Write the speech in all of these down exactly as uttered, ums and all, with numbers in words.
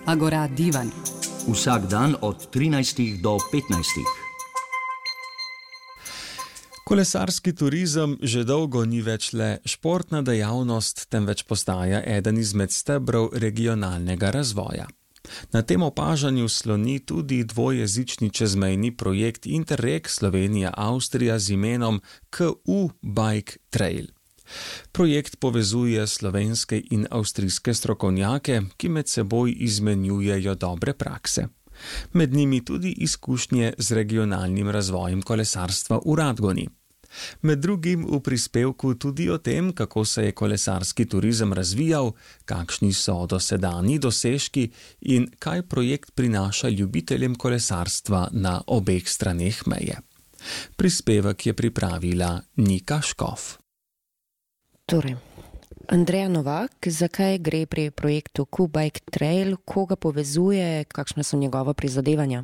Agora Divan. Vsak dan od trinajstih do petnajstih. Kolesarski turizem že dolgo ni več le športna dejavnost, temveč postaja eden izmed stebrov regionalnega razvoja. Na tem opažanju sloni tudi dvojezični čezmejni projekt Interreg Slovenija-Avstrija z imenom K U Bike Trail. Projekt povezuje slovenske in avstrijske strokovnjake, ki med seboj izmenjujejo dobre prakse. Med njimi tudi izkušnje z regionalnim razvojem kolesarstva v Radgoni. Med drugim v prispevku tudi o tem, kako se je kolesarski turizem razvijal, kakšni so dosedanji dosežki in kaj projekt prinaša ljubiteljem kolesarstva na obeh straneh meje. Prispevek je pripravila Nika Škof. Torej, Andreja Novak, zakaj gre pri projektu K U Bike Trail, koga povezuje, kakšna so njegova prizadevanja?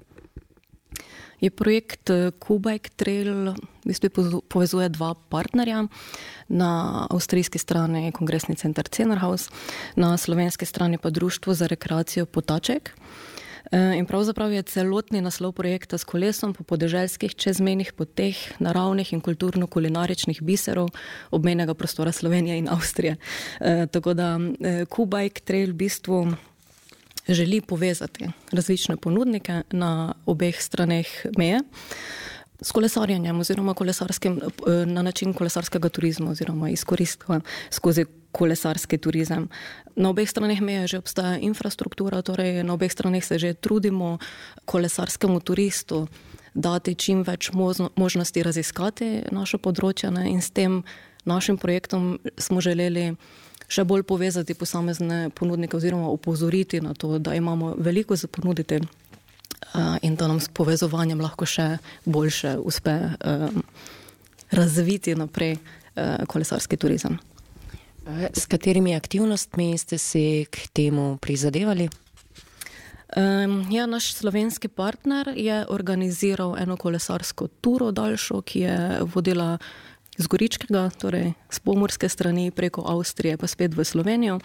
Je projekt K U Bike Trail v bistvu povezuje dva partnerja. Na avstrijski strani je Kongresni center Cenerhaus, na slovenski strani pa Društvo za rekreacijo Potaček. In pravzaprav je celotni naslov projekta S kolesom po podeželskih čezmejnih poteh, naravnih in kulturno-kulinaričnih biserov obmejnega prostora Slovenije in Avstrije. E, tako da K U Bike Trail v bistvu želi povezati različne ponudnike na obeh straneh meje s kolesarjenjem oziroma kolesarskim, na način kolesarskega turizma oziroma izkoristka skozi kolesarski turizem. Na obeh straneh meje že obstaja infrastruktura, torej na obeh straneh se že trudimo kolesarskemu turistu dati čim več možnosti raziskati naše področje, ne, in s tem našim projektom smo želeli še bolj povezati posamezne ponudnike oziroma upozoriti na to, da imamo veliko za ponuditi uh, in da nam s povezovanjem lahko še boljše uspe uh, razviti naprej uh, kolesarski turizem. S katerimi aktivnostmi ste si k temu prizadevali? Um, ja, naš slovenski partner je organiziral eno kolesarsko turo daljšo, ki je vodila z Goričkega, torej z pomurske strani preko Avstrije pa spet v Slovenijo.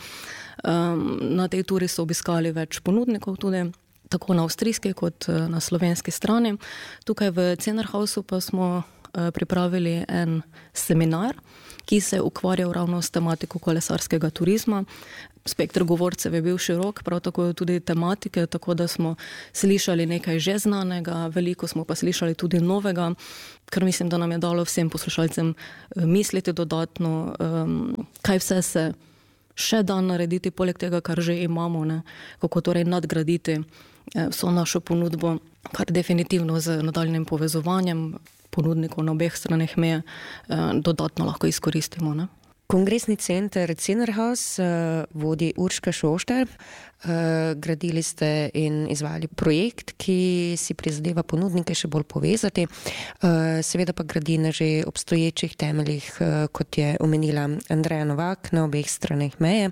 Um, na tej turi so obiskali več ponudnikov tudi, tako na avstrijski kot na slovenski strani. Tukaj v Cenerhausu pa smo uh, pripravili en seminar, ki se je ukvarjal ravno s tematiko kolesarskega turizma. Spektr govorcev je bil širok, prav tako tudi tematike, tako da smo slišali nekaj že znanega, veliko smo pa slišali tudi novega, kar mislim, da nam je dalo vsem poslušalcem misliti dodatno, um, kaj vse se še da narediti, poleg tega, kar že imamo, ne? Kako torej nadgraditi vso našo ponudbo, kar definitivno z nadaljnim povezovanjem ponudnikov na obeh straneh meje dodatno lahko izkoristimo, ne? Kongresni center Cenerhaus uh, vodi Urška Šošter. Uh, gradili ste in izvajali projekt, ki si prizadeva ponudnike še bolj povezati. Uh, seveda pa gradi na že obstoječih temeljih, uh, kot je omenila Andreja Novak, na obeh straneh meje.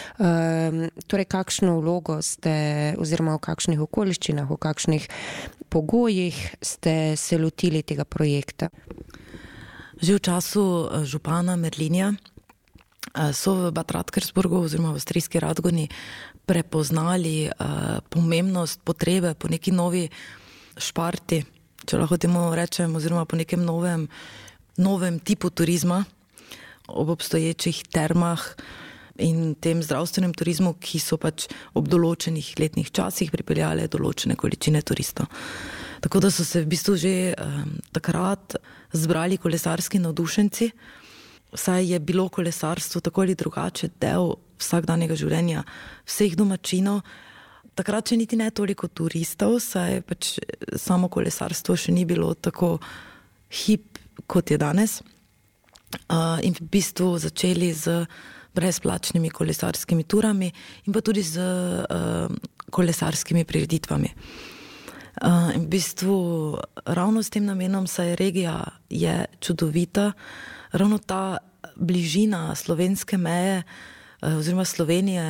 Uh, torej, kakšno vlogo ste, oziroma v kakšnih okoliščinah, v kakšnih pogojih ste se lotili tega projekta? Že v času župana Merlinja so v Bad Radkersburgu oziroma v avstrijski Radgoni prepoznali uh, pomembnost potrebe po neki novi šparti, če lahko temu rečem, oziroma po nekem novem, novem tipu turizma ob obstoječih termah in tem zdravstvenem turizmu, ki so pač ob določenih letnih časih pripeljale določene količine turistov. Tako da so se v bistvu že um, takrat zbrali kolesarski navdušenci, saj je bilo kolesarstvo tako ali drugače del vsakdanjega življenja vseh domačinov. Takrat še niti ne toliko turistov, saj pač samo kolesarstvo še ni bilo tako hip, kot je danes. Uh, in v bistvu začeli z brezplačnimi kolesarskimi turami in pa tudi z uh, kolesarskimi prireditvami. Uh, in v bistvu ravno s tem namenom, saj regija je čudovita, ravno ta bližina slovenske meje oziroma Slovenije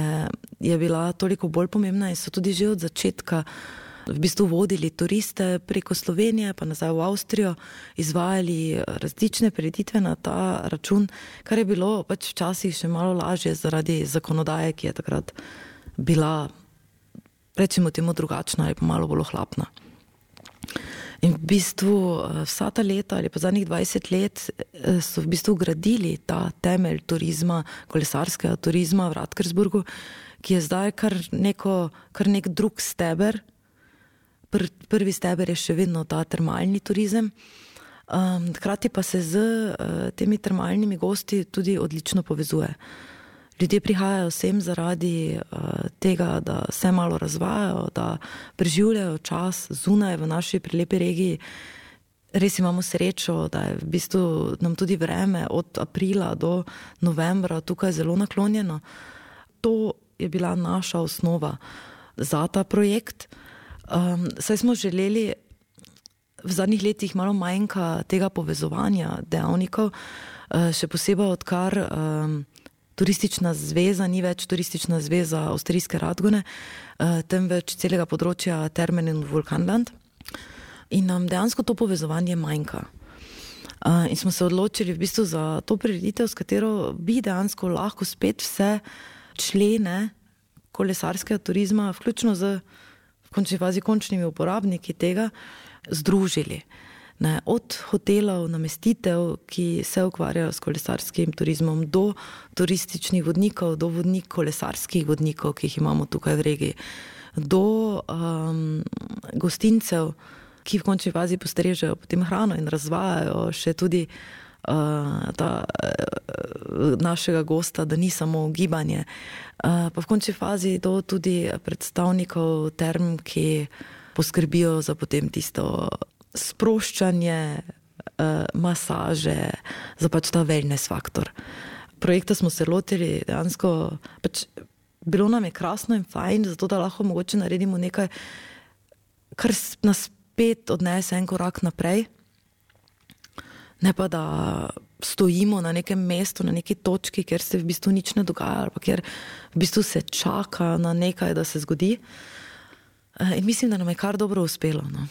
je bila toliko bolj pomembna in so tudi že od začetka v bistvu vodili turiste preko Slovenije pa nazaj v Avstrijo, izvajali različne prireditve na ta račun, kar je bilo pač včasih še malo lažje zaradi zakonodaje, ki je takrat bila rečemo temu drugačna ali pa malo bolj ohlapna. In v bistvu vsa ta leta ali pa zadnjih dvajset let so v bistvu gradili ta temelj turizma, kolesarskega turizma v Radkersburgu, ki je zdaj kar, neko, kar nek drug steber. Pr, prvi steber je še vedno ta termalni turizem. Um, hkrati pa se z uh, temi termalnimi gosti tudi odlično povezuje. Ljudje prihajajo sem zaradi uh, tega, da se malo razvajajo, da preživljajo čas zunaj v naši prelepi regiji. Res imamo srečo, da je v bistvu nam tudi vreme od aprila do novembra tukaj zelo naklonjeno. To je bila naša osnova za ta projekt. Um, saj smo želeli, v zadnjih letih malo manjka tega povezovanja dejavnikov, uh, še posebej odkar um, Turistična zveza ni več Turistična zveza Avstrijske Radgone, uh, temveč celega področja Termen in Vulkanland. In nam dejansko to povezovanje manjka. Uh, in smo se odločili v bistvu za to prireditev, s katero bi dejansko lahko spet vse člene kolesarskega turizma, vključno z v končni fazi končnimi uporabniki tega, združili. Ne, od hotelov, namestitev, ki se ukvarjajo s kolesarskim turizmom, do turističnih vodnikov, do vodnik kolesarskih vodnikov, ki jih imamo tukaj v regiji, do um, gostincev, ki v končni fazi postrežejo potem hrano in razvajajo še tudi uh, ta, uh, našega gosta, da ni samo gibanje. Uh, pa v končni fazi do tudi predstavnikov term, ki poskrbijo za potem tisto sproščanje, uh, masaže, za pač ta wellness faktor. Projekta smo se lotili dejansko, pač bilo nam je krasno in fajn, zato da lahko mogoče naredimo nekaj, kar nas spet odnese en korak naprej, ne pa da stojimo na nekem mestu, na neki točki, kjer se v bistvu nič ne dogaja, ali pa kjer v bistvu se čaka na nekaj, da se zgodi. In mislim, da nam je kar dobro uspelo. No.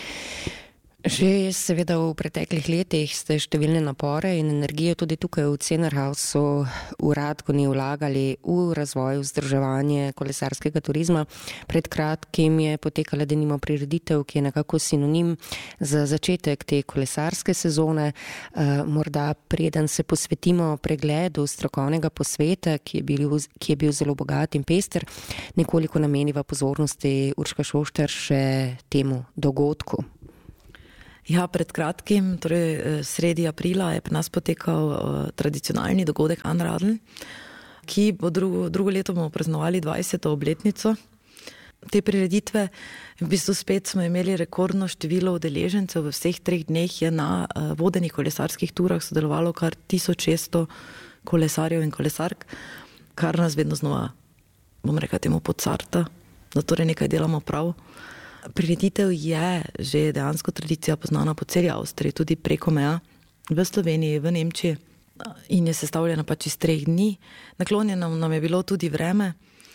Že seveda v preteklih letih ste številne napore in energijo tudi tukaj v Cenerhausu v Radgoni vlagali v razvoj, vzdrževanje kolesarskega turizma. Pred kratkim je potekala denimo prireditev, ki je nekako sinonim za začetek te kolesarske sezone. Uh, morda preden se posvetimo pregledu strokovnega posveta, ki je bil, ki je bil zelo bogat in pester, nekoliko nameniva pozornosti Urška Šošter še temu dogodku. Ja, pred kratkim, torej sredi aprila, je pri nas potekal uh, tradicionalni dogodek Anradeln, ki bo drugo, drugo leto bomo praznovali dvajseto obletnico te prireditve. V bistvu spet smo imeli rekordno število udeležencev, v vseh treh dneh je na uh, vodenih kolesarskih turah sodelovalo kar tisoč šeststo kolesarjev in kolesark, kar nas vedno znova, bom rekla temu, podcarta, da torej nekaj delamo prav. Prireditev je že dejansko tradicija poznana po celi Avstriji, tudi preko meja, v Sloveniji, v Nemčiji, in je sestavljena pač iz treh dni. Naklonjeno nam je bilo tudi vreme,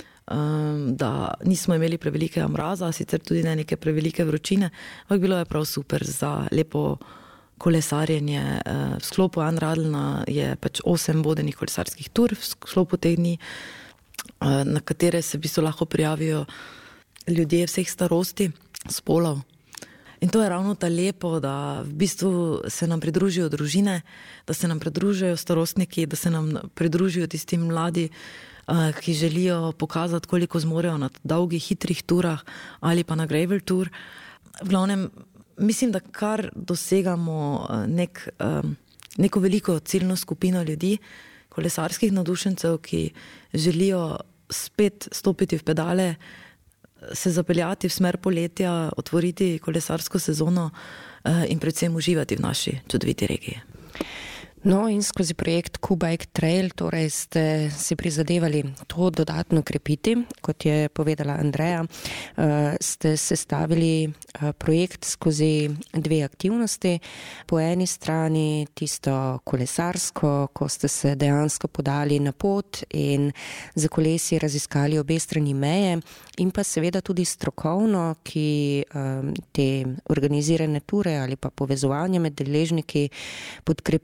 da nismo imeli prevelikega mraza, sicer tudi ne neke prevelike vročine, ampak bilo je prav super za lepo kolesarjenje. V sklopu Anradelna je pač osem vodenih kolesarskih tur v sklopu teh dni, na katere se v bistvu lahko prijavijo ljudje vseh starosti, spolov. In to je ravno ta lepo, da v bistvu se nam pridružijo družine, da se nam pridružijo starostniki, da se nam pridružijo tisti mladi, ki želijo pokazati, koliko zmorejo na dolgih, hitrih turah ali pa na gravel tour. V glavnem, mislim, da kar dosegamo nek, neko veliko ciljno skupino ljudi, kolesarskih navdušencev, ki želijo spet stopiti v pedale, se zapeljati v smer poletja, otvoriti kolesarsko sezono in predvsem uživati v naši čudoviti regiji. No, in skozi projekt Q-Bike Trail torej ste si prizadevali to dodatno krepiti, kot je povedala Andreja, ste sestavili projekt skozi dve aktivnosti. Po eni strani tisto kolesarsko, ko ste se dejansko podali na pot in za kolesi raziskali obe strani meje, in pa seveda tudi strokovno, ki te organizirane ture ali pa povezovanje med deležniki podkrepi tudi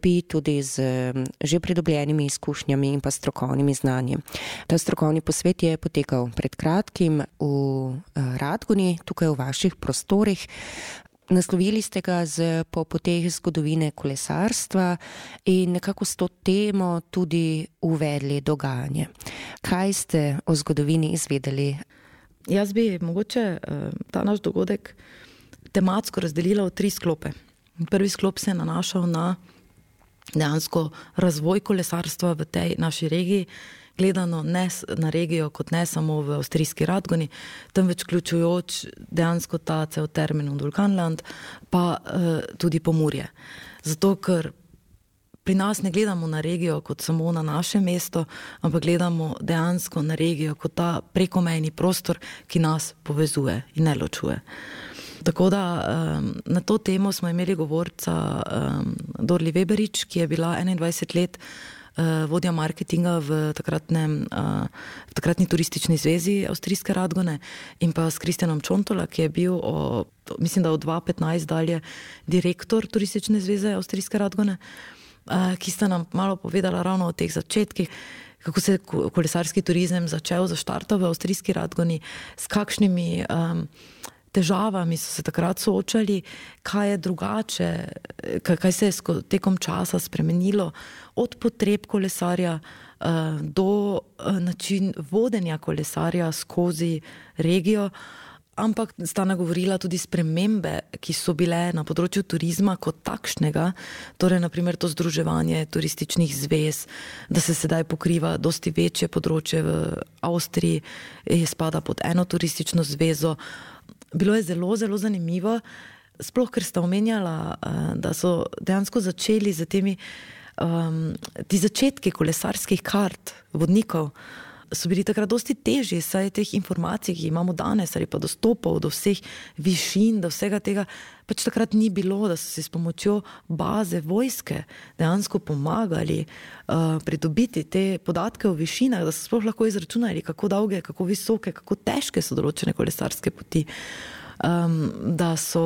tudi z že pridobljenimi izkušnjami in pa strokovnimi znanji. Ta strokovni posvet je potekal pred kratkim v Radgoni, tukaj v vaših prostorih. Naslovili ste ga z po poteh zgodovine kolesarstva in nekako s to temo tudi uvedli dogajanje. Kaj ste o zgodovini izvedeli? Jaz bi mogoče ta naš dogodek tematsko razdelila v tri sklope. Prvi sklop se je nanašal na dejansko razvoj kolesarstva v tej naši regiji, gledano ne na regijo kot ne samo v avstrijski Radgoni, temveč vključujoč dejansko ta cel termin Vulkanland, pa uh, tudi Pomurje. Zato, ker pri nas ne gledamo na regijo kot samo na naše mesto, ampak gledamo dejansko na regijo kot ta prekomejni prostor, ki nas povezuje in ne ločuje. Tako da um, na to temo smo imeli govorca um, Dorli Weberič, ki je bila enaindvajset let uh, vodja marketinga v, takratnem, uh, v takratni turistični zvezi avstrijske Radgone in pa s Kristjanom Čontola, ki je bil, o, mislim, da od dva tisoč petnajst dalje direktor turistične zveze avstrijske Radgone, uh, ki sta nam malo povedala ravno o teh začetkih, kako se je kolesarski turizem začel, zaštartal v avstrijski Radgoni, s kakšnimi um, težavami so se takrat soočali, kaj je drugače, kaj se je tekom časa spremenilo od potreb kolesarja do način vodenja kolesarja skozi regijo, ampak sta nagovorila tudi spremembe, ki so bile na področju turizma kot takšnega, torej naprimer to združevanje turističnih zvez, da se sedaj pokriva dosti večje področje v Avstriji, spada pod eno turistično zvezo. Bilo je zelo, zelo zanimivo, sploh ker sta omenjala, da so dejansko začeli z temi, um, ti začetki kolesarskih kart, vodnikov, so bili takrat dosti težji, saj teh informacij, ki imamo danes, ali pa dostopov do vseh višin, do vsega tega, pač takrat ni bilo, da so si s pomočjo baze vojske dejansko pomagali uh, pridobiti te podatke o višinah, da so sploh lahko izračunali, kako dolge, kako visoke, kako težke so določene kolesarske poti. Um, da so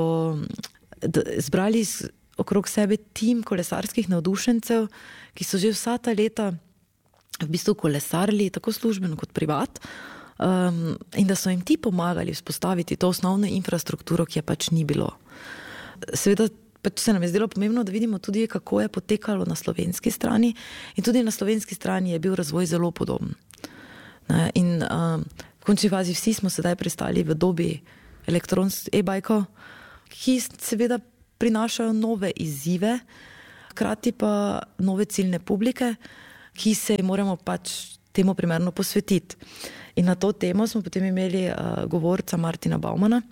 da, zbrali okrog sebe tim kolesarskih navdušencev, ki so že vsa ta leta v bistvu kolesarili tako službeno kot privat, um, in da so jim ti pomagali vzpostaviti to osnovno infrastrukturo, ki je pač ni bilo. Seveda pač se nam je zdelo pomembno, da vidimo tudi, kako je potekalo na slovenski strani, in tudi na slovenski strani je bil razvoj zelo podoben. Ne, in um, v končni fazi vsi smo sedaj pristali v dobi elektronskih e-bajkov, ki seveda prinašajo nove izzive, hkrati pa nove ciljne publike, ki se moramo pač temu primerno posvetiti. In na to temo smo potem imeli uh, govorca Martina Baumana,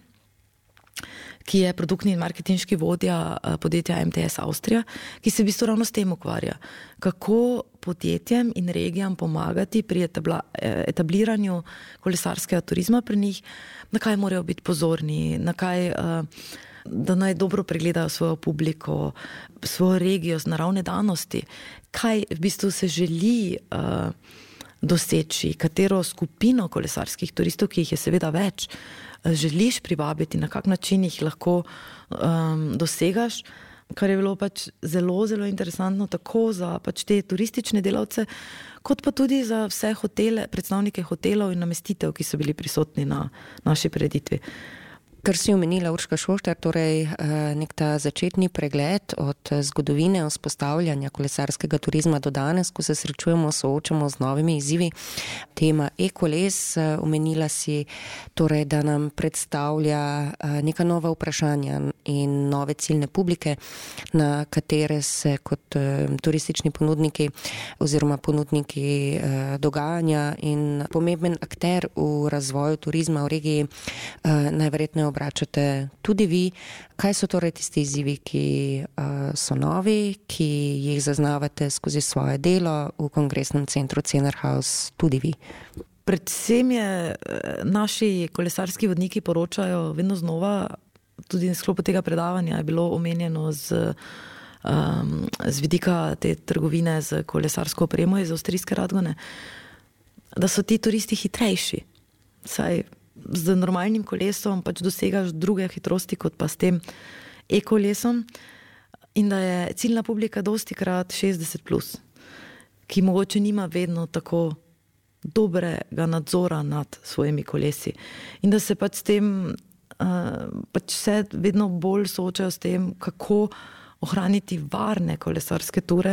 ki je produktni in marketinški vodja uh, podjetja M T S Avstrija, ki se v bistvu ravno s tem ukvarja. Kako podjetjem in regijam pomagati pri etabla, etabliranju kolesarskega turizma pri njih, na kaj morajo biti pozorni, na kaj... Uh, da naj dobro pregledajo svojo publiko, svojo regijo, naravne danosti, kaj v bistvu se želi uh, doseči, katero skupino kolesarskih turistov, ki jih je seveda več, uh, želiš privabiti, na kak način jih lahko um, dosegaš, kar je bilo pač zelo, zelo interesantno tako za pač te turistične delavce, kot pa tudi za vse hotele, predstavnike hotelov in namestitev, ki so bili prisotni na naši prireditvi. Kar si omenila Urška Šoštar, torej nek ta začetni pregled od zgodovine vzpostavljanja kolesarskega turizma do danes, ko se srečujemo, soočamo z novimi izzivi. Tema e-koles, omenila si, torej, da nam predstavlja neka nova vprašanja in nove ciljne publike, na katere se kot turistični ponudniki oziroma ponudniki dogajanja in pomemben akter v razvoju turizma v regiji najverjetneje obračate tudi vi. Kaj so torej tisti izzivi, ki uh, so novi, ki jih zaznavate skozi svoje delo v kongresnem centru Cenerhaus, tudi vi? Predvsem je, naši kolesarski vodniki poročajo vedno znova, tudi v sklopu tega predavanja je bilo omenjeno z, um, z vidika te trgovine z kolesarsko opremo iz avstrijske Radgone, da so ti turisti hitrejši. Saj z normalnim kolesom pač dosegaš druge hitrosti kot pa s tem e-kolesom. in da je ciljna publika dosti krat šestdeset plus, ki mogoče nima vedno tako dobrega nadzora nad svojimi kolesi. In da se pač s tem, uh, pač se vedno bolj soočajo s tem, kako ohraniti varne kolesarske ture,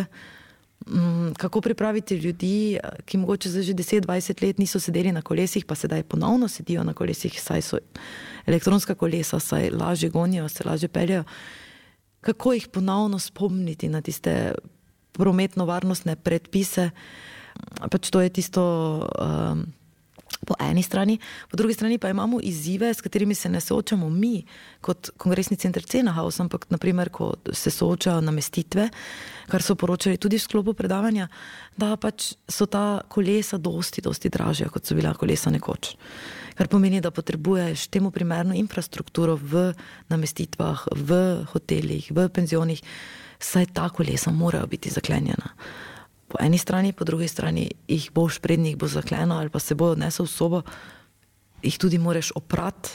um, kako pripraviti ljudi, ki mogoče za že deset dvajset let niso sedeli na kolesih, pa sedaj ponovno sedijo na kolesih, saj so elektronska kolesa, saj lažje gonijo, se lažje peljajo. Kako jih ponovno spomniti na tiste prometno-varnostne predpise, pač to je tisto um, po eni strani. Po drugi strani pa imamo izzive, s katerimi se ne soočamo mi kot Kongresni center Cenerhaus, ampak naprimer, ko se soočajo namestitve, kar so poročali tudi v sklopu predavanja, da pač so ta kolesa dosti, dosti dražja, kot so bila kolesa nekoč. Kar pomeni, da potrebuješ temu primerno infrastrukturo v namestitvah, v hotelih, v penzionih, saj ta kolesa morajo biti zaklenjena. Po eni strani, po drugi strani jih boš prednjih bo zakleno ali pa se bo odnesel v sobo, jih tudi moraš oprati.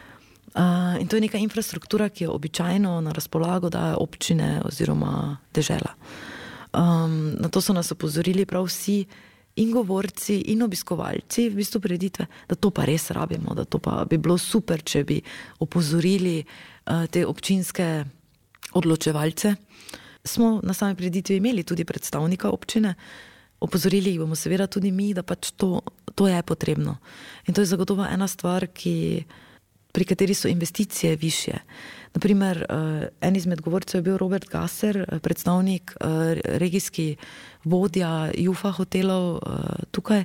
Uh, in to je neka infrastruktura, ki jo običajno na razpolago dajo občine oziroma dežela. Um, na to so nas opozorili prav vsi in govorci in obiskovalci v bistvu prireditve, da to pa res rabimo, da to pa bi bilo super, če bi opozorili uh, te občinske odločevalce. Smo na sami prireditvi imeli tudi predstavnika občine, opozorili jih bomo seveda tudi mi, da pač to, to je potrebno. In to je zagotovo ena stvar, ki, pri kateri so investicije višje. Naprimer, en izmed govorcev je bil Robert Gasser, predstavnik, regijski vodja Jufa hotelov tukaj,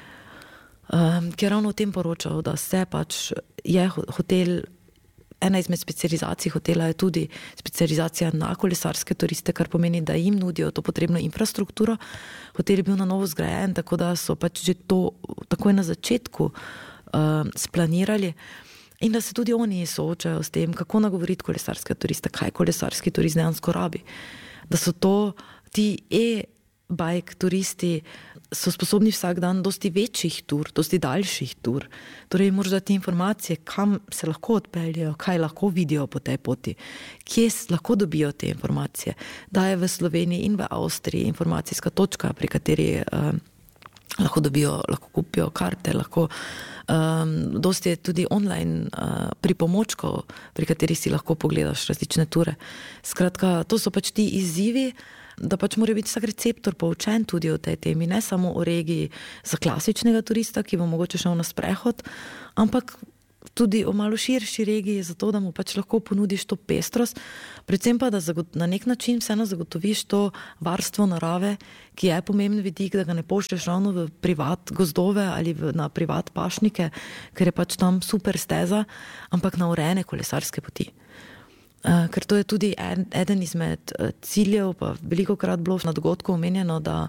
ki je ravno o tem poročal, da se pač je hotel. Ena izmed specializacij hotela je tudi specializacija na kolesarske turiste, kar pomeni, da jim nudijo to potrebno infrastrukturo. Hotel je bil na novo zgrajen, tako da so pač že to takoj na začetku uh, splanirali in da se tudi oni soočajo s tem, kako nagovoriti kolesarske turiste, kaj kolesarski turist dejansko rabi. Da so to ti e-bike turisti, so sposobni vsak dan dosti večjih tur, dosti daljših tur. Torej moraš dati informacije, kam se lahko odpeljajo, kaj lahko vidijo po tej poti, kje lahko dobijo te informacije. Da je v Sloveniji in v Avstriji informacijska točka, pri kateri uh, lahko dobijo, lahko kupijo karte, lahko um, dosti je tudi online uh, pripomočkov, pri kateri si lahko pogledaš različne ture. Skratka, to so pač ti izzivi, da pač mora biti vsak receptor poučen tudi o tej temi, ne samo o regiji za klasičnega turista, ki bo mogoče šel na sprehod, ampak tudi o malo širši regiji, zato da mu pač lahko ponudiš to pestrost, predvsem pa, da na nek način vseeno zagotoviš to varstvo narave, ki je pomemben vidik, da ga ne pošlješ ravno v privat gozdove ali v, na privat pašnike, ker je pač tam super steza, ampak na urejene kolesarske poti. Uh, ker to je tudi en, eden izmed uh, ciljev, pa veliko krat bilo na dogodku omenjeno, da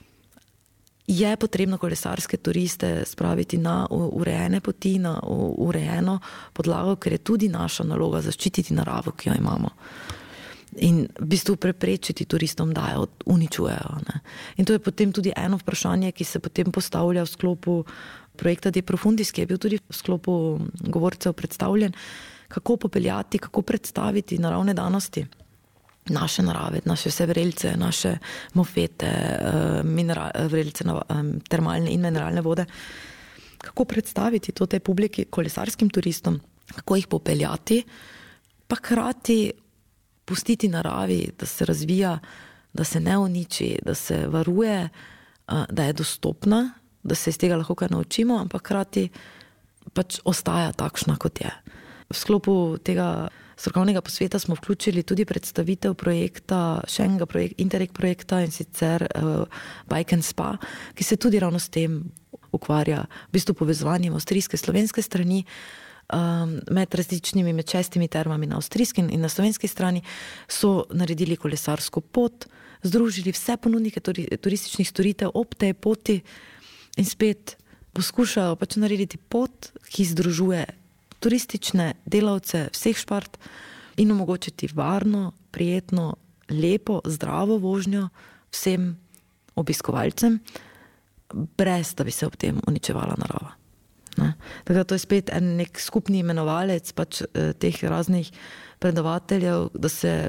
je potrebno kolesarske turiste spraviti na urejene poti, na urejeno podlago, ker je tudi naša naloga zaščititi naravo, ki jo imamo. In v bistvu preprečiti turistom, da jo uničujejo. Ne? In to je potem tudi eno vprašanje, ki se potem postavlja v sklopu projekta De Profundis, ki je bil tudi v sklopu govorcev predstavljen, kako popeljati, kako predstaviti naravne danosti naše narave, naše vse vrelce, naše mofete, vrelce, termalne in mineralne vode. Kako predstaviti to tej publiki, kolesarskim turistom, kako jih popeljati, pa hkrati pustiti naravi, da se razvija, da se ne uniči, da se varuje, da je dostopna, da se iz tega lahko kaj naučimo, ampak hkrati pač ostaja takšna, kot je. V sklopu tega strokovnega posveta smo vključili tudi predstavitev projekta, še enega projek, Interreg projekta, in sicer uh, Bike and Spa, ki se tudi ravno s tem ukvarja, v bistvu povezovanjem avstrijske slovenske strani, um, med različnimi, med šestimi termami na avstrijski in na slovenski strani so naredili kolesarsko pot, združili vse ponudnike turi, turističnih storitev ob tej poti in spet poskušajo pač narediti pot, ki združuje turistične delavce vseh špart in omogočiti varno, prijetno, lepo, zdravo vožnjo vsem obiskovalcem, brez da bi se ob tem uničevala narava. Ne? Tako da to je spet en nek skupni imenovalec pač, eh, teh raznih predavateljev, da se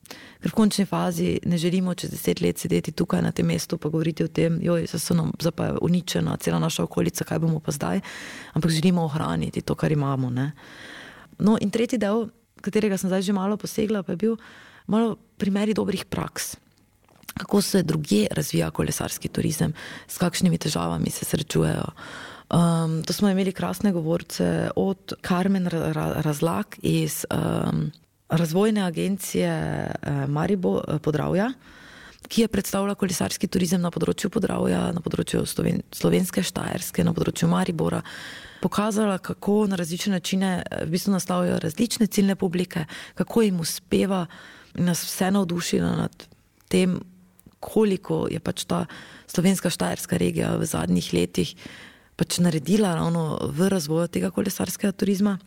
Ker v končni fazi ne želimo čez deset let sedeti tukaj na tem mestu pa govoriti o tem, joj, so nam pa uničena cela naša okolica, kaj bomo pa zdaj, ampak želimo ohraniti to, kar imamo. Ne? No in tretji del, katerega sem zdaj že malo posegla, pa je bil malo primeri dobrih praks. Kako se drugje razvija kolesarski turizem, s kakšnimi težavami se srečujejo. Um, to smo imeli krasne govorce od Carmen Razlag iz um, Razvojne agencije Maribor Podravja, ki je predstavila kolesarski turizem na področju Podravja, na področju Sloven, Slovenske Štajerske, na področju Maribora. Pokazala, kako na različne načine v bistvu naslavljajo različne ciljne publike, kako jim uspeva in nas vse navdušila nad tem, koliko je pač ta Slovenska Štajerska regija v zadnjih letih pač naredila ravno v razvoju tega kolesarskega turizma.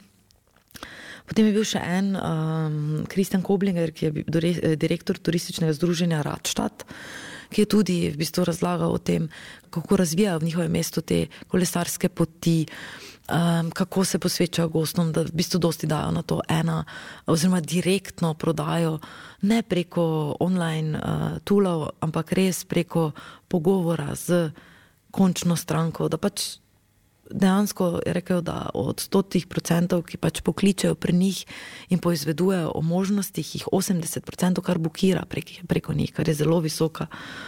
Potem je bil še en um, Kristjan Koblinger, ki je bil direktor turističnega združenja Radstadt, ki je tudi v bistvu razlagal o tem, kako razvijajo v njihovem mestu te kolesarske poti, um, kako se posvečajo gostom, da v bistvu dosti dajo na to ena, oziroma direktno prodajo, ne preko online uh, toolov, ampak res preko pogovora z končno stranko, da pač dejansko je rekel, da od stotih procentov, ki pač pokličejo pri njih in poizvedujejo o možnostih, jih osemdeset procentov kar bukira prek, preko njih, kar je zelo visoka,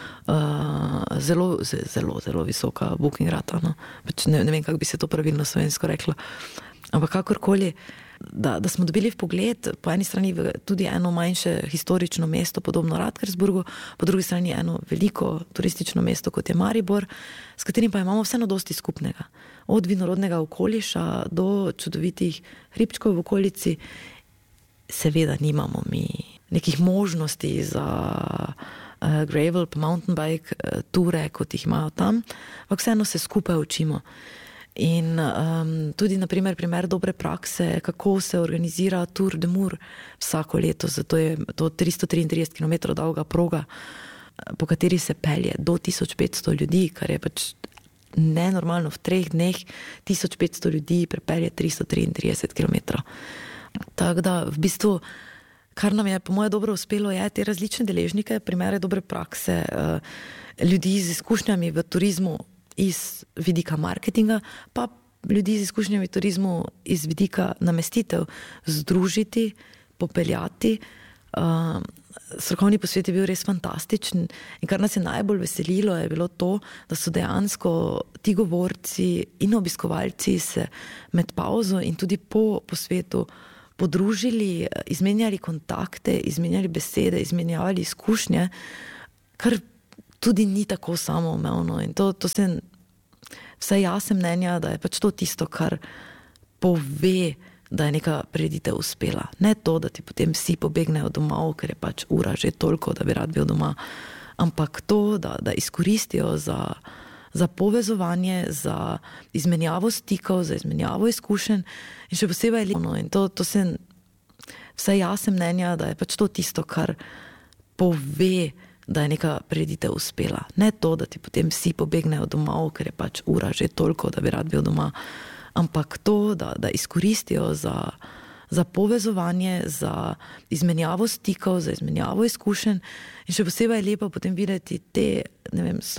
uh, zelo, zelo, zelo visoka booking rata. No? Pač ne, ne vem, kako bi se to pravilno slovensko reklo. Ampak kakorkoli, da, da smo dobili v pogled po eni strani tudi eno manjše historično mesto, podobno Radkersburgu, po drugi strani eno veliko turistično mesto, kot je Maribor, s katerim pa imamo vseeno dosti skupnega. Od vinorodnega okoliša do čudovitih hribčkov v okolici. Seveda nimamo mi nekih možnosti za uh, gravel pa mountain bike uh, ture, kot jih imajo tam, ampak vseeno se skupaj učimo. In um, tudi na primer, primer dobre prakse, kako se organizira Tour de Mur vsako leto, zato je to tristo triintrideset kilometrov dolga proga, po kateri se pelje do tisoč petsto ljudi, kar je pač nenormalno, v treh dneh tisoč petsto ljudi prepelje tristo triintrideset kilometrov. Tako da v bistvu, kar nam je po moje dobro uspelo, je te različne deležnike, primere dobre prakse, ljudi z izkušnjami v turizmu iz vidika marketinga, pa ljudi z izkušnjami v turizmu iz vidika namestitev združiti, popeljati. Uh, strokovni posvet je bil res fantastičen in kar nas je najbolj veselilo je bilo to, da so dejansko ti govorci in obiskovalci se med pauzo in tudi po posvetu podružili, izmenjali kontakte, izmenjali besede, izmenjavali izkušnje, kar tudi ni tako samoumevno in to, to se vsaj jaz sem mnenja, da je pač to tisto, kar pove, da je neka prireditev uspela. Ne to, da ti potem vsi pobegnejo domov, ker je pač ura že toliko, da bi rad bil doma, ampak to, da, da izkoristijo za, za povezovanje, za izmenjavo stikov, za izmenjavo izkušenj in še posebej lepo. In to, to se, vsaj jaz sem mnenja, da je pač to tisto, kar pove, da je neka prireditev uspela. Ne to, da ti potem vsi pobegnejo domov, ker je pač ura že toliko, da bi rad bil doma, ampak to, da, da izkoristijo za, za povezovanje, za izmenjavo stikov, za izmenjavo izkušenj in še posebej je lepo potem videti te, ne vem,